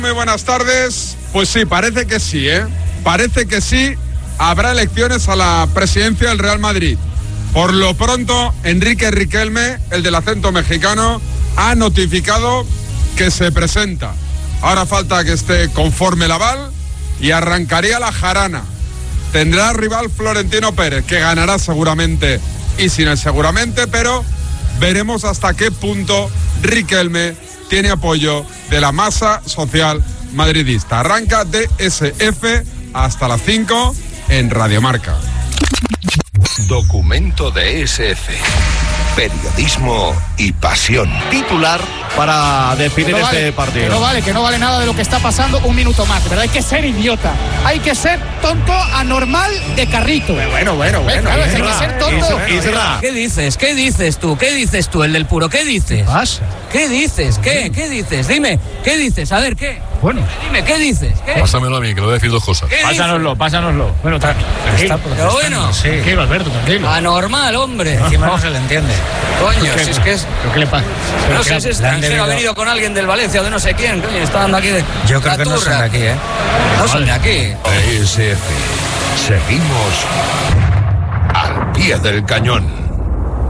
Muy buenas tardes. Pues sí, parece que sí, ¿eh? Parece que sí. Habrá elecciones a la presidencia del Real Madrid. Por lo pronto, Enrique Riquelme, el del acento mexicano, ha notificado que se presenta. Ahora falta que esté conforme el aval y arrancaría la jarana. Tendrá rival Florentino Pérez, que ganará seguramente y sin el seguramente, pero veremos hasta qué punto Riquelme tiene apoyo de la masa social madridista. Arranca DSF hasta las 5 en Radio Marca. Documento DSF. Periodismo y pasión. Titular para definir este partido. Que no vale nada de lo que está pasando. Un minuto más, ¿verdad? Hay que ser idiota. Hay que ser tonto, anormal, de carrito. Bueno. Claro, hay que ser tonto. ¿Qué dices? ¿Qué dices tú? ¿Qué dices tú, el del puro? ¿Qué dices? ¿Qué pasa? ¿Qué dices? ¿Qué dices? Dime, ¿qué dices? A ver, ¿qué? Bueno. Dime, ¿qué dices? ¿Qué? Pásamelo a mí, que le voy a decir dos cosas. Pásanoslo. Bueno, tranquilo. Pero bueno. Sí. Tranquilo, Alberto, tranquilo. Anormal, hombre. Encima no se le entiende. Coño, si es que es... ¿Pero qué le pasa? No sé si es extranjero, ha venido con alguien del Valencia o de no sé quién, coño, está dando aquí de... Yo creo que no son de aquí, ¿eh? No son de aquí. DSF. Seguimos al pie del cañón.